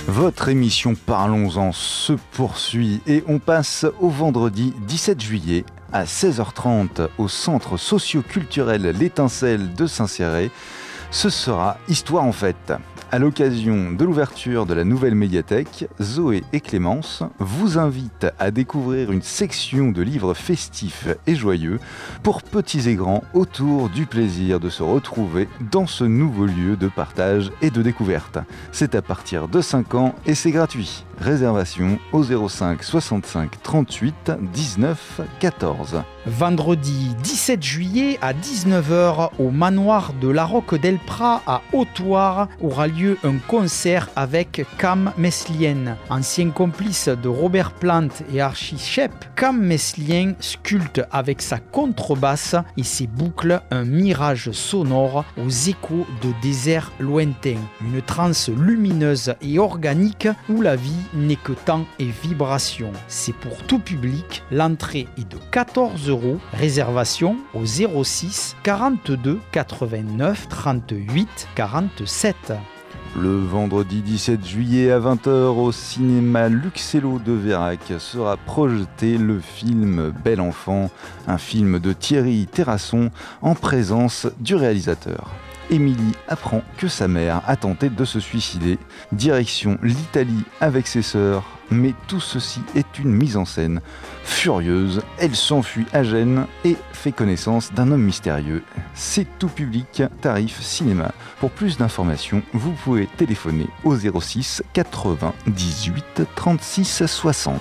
Votre émission Parlons-en se poursuit et on passe au vendredi 17 juillet à 16h30 au centre socio-culturel L'Étincelle de Saint-Céré. Ce sera Histoire en fête. À l'occasion de l'ouverture de la nouvelle médiathèque, Zoé et Clémence vous invitent à découvrir une section de livres festifs et joyeux pour petits et grands autour du plaisir de se retrouver dans ce nouveau lieu de partage et de découverte. C'est à partir de 5 ans et c'est gratuit. Réservation au 05 65 38 19 14. Vendredi 17 juillet à 19h au manoir de la Roque del Prat à Hautoire aura lieu un concert avec Cam Meslien. Ancien complice de Robert Plant et Archichep, Cam Meslien sculpte avec sa contrebasse et ses boucles un mirage sonore aux échos de déserts lointains. Une transe lumineuse et organique où la vie n'est que temps et vibration. C'est pour tout public, l'entrée est de 14 €. Réservation au 06 42 89 38 47. Le vendredi 17 juillet à 20h au cinéma Luxello de Vérac sera projeté le film Bel Enfant, un film de Thierry Terrasson en présence du réalisateur. Émilie apprend que sa mère a tenté de se suicider. Direction l'Italie avec ses sœurs, mais tout ceci est une mise en scène. Furieuse, elle s'enfuit à Gênes et fait connaissance d'un homme mystérieux. C'est tout public, tarif cinéma. Pour plus d'informations, vous pouvez téléphoner au 06 80 18 36 60.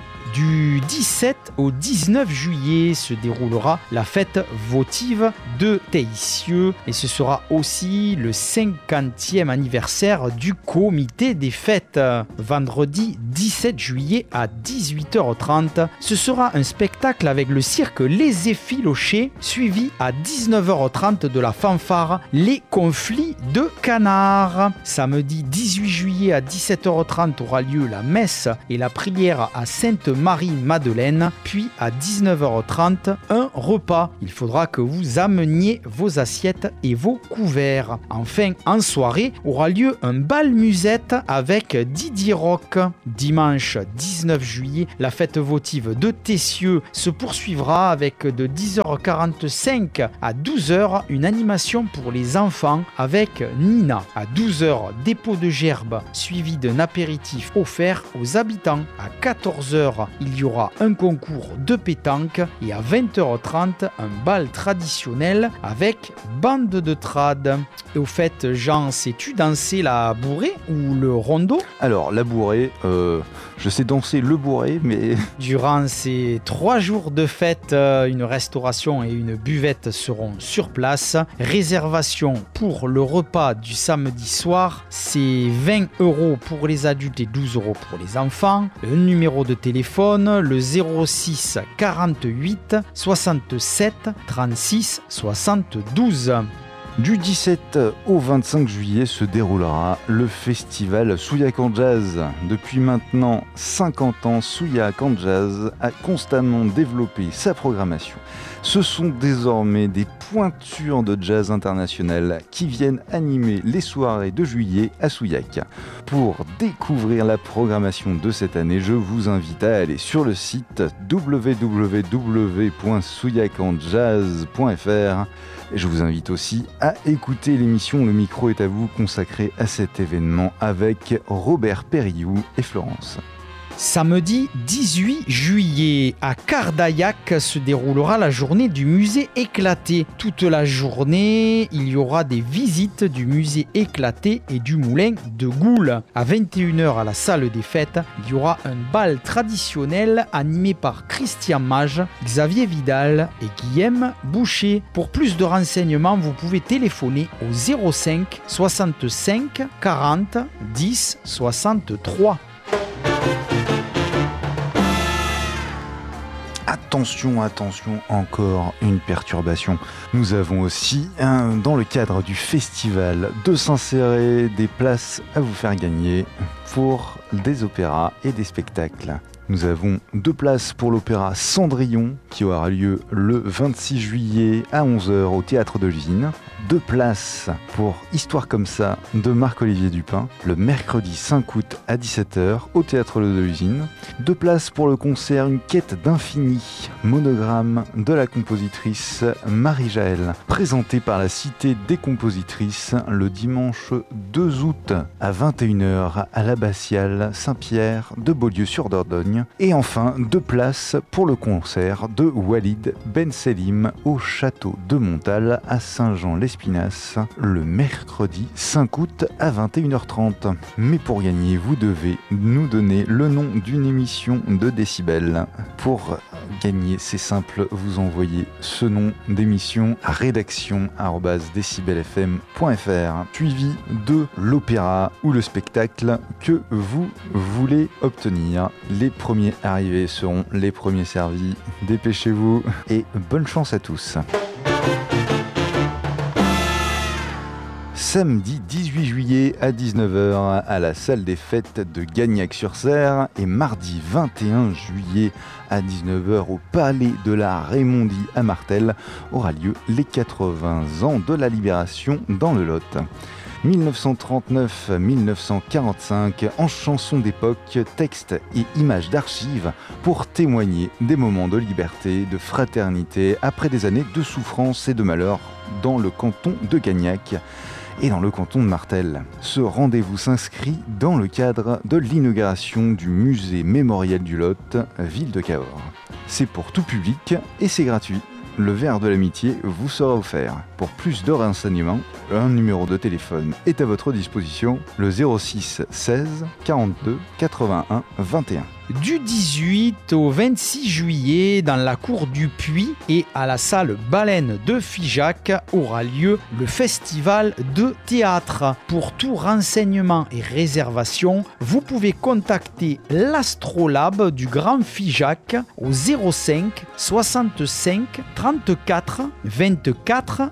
Du 17 au 19 juillet se déroulera la fête votive de Teissieux et ce sera aussi le 50e anniversaire du comité des fêtes. Vendredi 17 juillet à 18h30, ce sera un spectacle avec le cirque Les Effilochés suivi à 19h30 de la fanfare Les Conflits de Canards. Samedi 18 juillet à 17h30 aura lieu la messe et la prière à Sainte-Marie-Madeleine, puis à 19h30, un repas. Il faudra que vous ameniez vos assiettes et vos couverts. Enfin, en soirée, aura lieu un bal musette avec Didier Rock. Dimanche 19 juillet, la fête votive de Teissieux se poursuivra avec de 10h45 à 12h une animation pour les enfants avec Nina. À 12h, dépôt de gerbes suivi d'un apéritif offert aux habitants. À 14h, il y aura un concours de pétanque et à 20h30, un bal traditionnel avec bande de trad. Et au fait, Jean, sais-tu danser la bourrée ou le rondeau ? Alors, la bourrée, je sais danser le bourré, mais... Durant ces 3 jours de fête, une restauration et une buvette seront sur place. Réservation pour le repas du samedi soir, c'est 20 € pour les adultes et 12 € pour les enfants. Le numéro de téléphone, le 06 48 67 36 72. Du 17 au 25 juillet se déroulera le festival Souillac en Jazz. Depuis maintenant 50 ans, Souillac en Jazz a constamment développé sa programmation. Ce sont désormais des pointures de jazz international qui viennent animer les soirées de juillet à Souillac. Pour découvrir la programmation de cette année, je vous invite à aller sur le site www.souillacanjazz.fr. Je vous invite aussi à écouter l'émission Le micro est à vous consacrée à cet événement avec Robert Périoux et Florence. Samedi 18 juillet, à Cardaillac se déroulera la journée du musée éclaté. Toute la journée, il y aura des visites du musée éclaté et du moulin de Goul. À 21h à la salle des fêtes, il y aura un bal traditionnel animé par Christian Mage, Xavier Vidal et Guillaume Boucher. Pour plus de renseignements, vous pouvez téléphoner au 05 65 40 10 63. Attention, encore une perturbation. Nous avons aussi, dans le cadre du festival de Saint-Céré, des places à vous faire gagner pour des opéras et des spectacles. Nous avons 2 places pour l'opéra Cendrillon qui aura lieu le 26 juillet à 11h au Théâtre de l'Usine. 2 places pour Histoire comme ça de Marc-Olivier Dupin le mercredi 5 août à 17h au Théâtre de l'Usine. 2 places pour le concert Une quête d'infini, monogramme de la compositrice Marie-Jaël, présenté par la Cité des compositrices le dimanche 2 août à 21h à l'Abbatiale Saint-Pierre de Beaulieu-sur-Dordogne. Et enfin 2 places pour le concert de Walid Ben Selim au château de Montal à Saint-Jean-l'Espinasse le mercredi 5 août à 21h30. Mais pour gagner, vous devez nous donner le nom d'une émission de Décibel. Pour gagner, c'est simple, vous envoyez ce nom d'émission à rédaction@decibelfm.fr suivi de l'opéra ou le spectacle que vous voulez obtenir. Les premiers arrivés seront les premiers servis. Dépêchez-vous et bonne chance à tous. Samedi 18 juillet à 19h à la salle des fêtes de Gagnac-sur-Serre et mardi 21 juillet à 19h au Palais de la Raymondie à Martel aura lieu les 80 ans de la Libération dans le Lot. 1939-1945 en chansons d'époque, textes et images d'archives pour témoigner des moments de liberté, de fraternité après des années de souffrance et de malheur dans le canton de Gagnac et dans le canton de Martel. Ce rendez-vous s'inscrit dans le cadre de l'inauguration du musée mémorial du Lot, ville de Cahors. C'est pour tout public et c'est gratuit. Le verre de l'amitié vous sera offert. Pour plus de renseignements, un numéro de téléphone est à votre disposition, le 06 16 42 81 21. Du 18 au 26 juillet, dans la cour du Puy et à la salle Baleine de Figeac, aura lieu le festival de théâtre. Pour tout renseignement et réservation, vous pouvez contacter l'Astrolabe du Grand Figeac au 05 65 34 24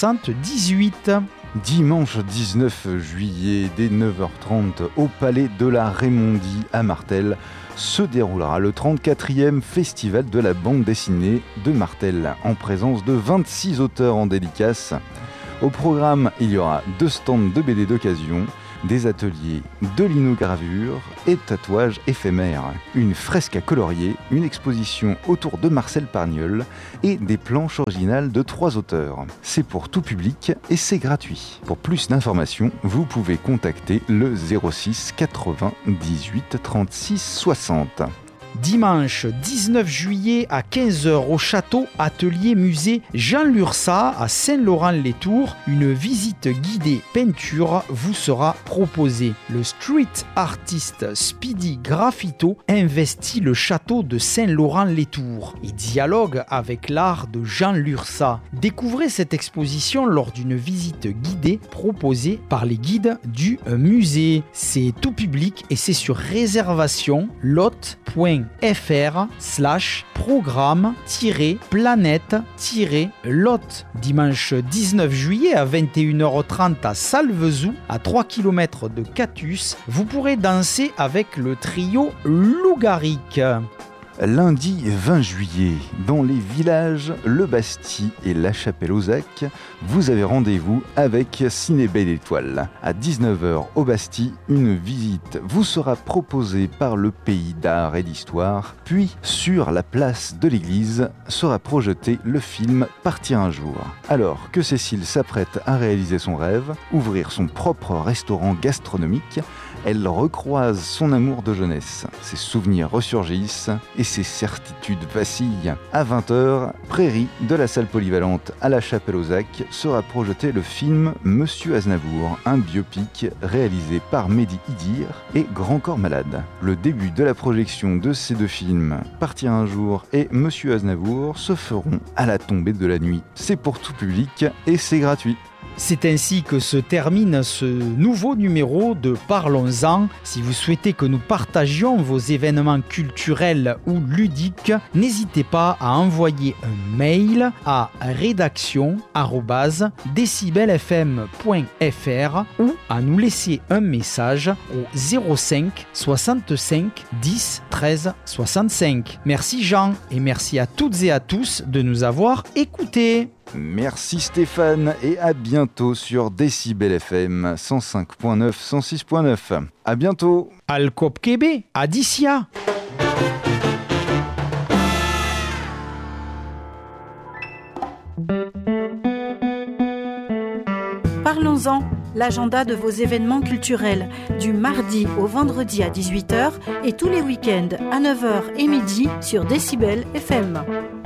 78. Dimanche 19 juillet dès 9h30 au Palais de la Raymondie à Martel se déroulera le 34e festival de la bande dessinée de Martel en présence de 26 auteurs en dédicace. Au programme, il y aura 2 stands de BD d'occasion, des ateliers de linogravure et de tatouages éphémères, une fresque à colorier, une exposition autour de Marcel Pargnol et des planches originales de 3 auteurs. C'est pour tout public et c'est gratuit. Pour plus d'informations, vous pouvez contacter le 06 98 36 60. Dimanche 19 juillet à 15h au château Atelier Musée Jean Lurçat à Saint-Laurent-les-Tours, une visite guidée peinture vous sera proposée. Le street artiste Speedy Graffito investit le château de Saint-Laurent-les-Tours et dialogue avec l'art de Jean Lurçat. Découvrez cette exposition lors d'une visite guidée proposée par les guides du musée. C'est tout public et c'est sur réservation lot.fr/programme-planète-lot. Dimanche 19 juillet à 21h30 à Salvezou, à 3 km de Catus, vous pourrez danser avec le trio Lougaric. Lundi 20 juillet, dans les villages Le Basti et La Chapelle-aux-Acs, vous avez rendez-vous avec Ciné Belle Étoile. À 19h au Basti, une visite vous sera proposée par le Pays d'Art et d'Histoire, puis sur la place de l'église sera projeté le film Partir un jour. Alors que Cécile s'apprête à réaliser son rêve, ouvrir son propre restaurant gastronomique, elle recroise son amour de jeunesse. Ses souvenirs ressurgissent et ses certitudes vacillent. À 20h, prairie de la salle polyvalente à La Chapelle-aux-Acs sera projeté le film Monsieur Aznavour, un biopic réalisé par Mehdi Idir et Grand Corps Malade. Le début de la projection de ces 2 films, Partir un jour et Monsieur Aznavour, se feront à la tombée de la nuit. C'est pour tout public et c'est gratuit. C'est ainsi que se termine ce nouveau numéro de Parlons-en. Si vous souhaitez que nous partagions vos événements culturels ou ludiques, n'hésitez pas à envoyer un mail à rédaction@decibelfm.fr ou à nous laisser un message au 05 65 10 13 65. Merci Jean et merci à toutes et à tous de nous avoir écoutés. Merci Stéphane et à bientôt sur Décibel FM 105.9, 106.9. À bientôt. Al Kopkebe, Adicia. Parlons-en, l'agenda de vos événements culturels, du mardi au vendredi à 18h et tous les week-ends à 9h et midi sur Décibel FM.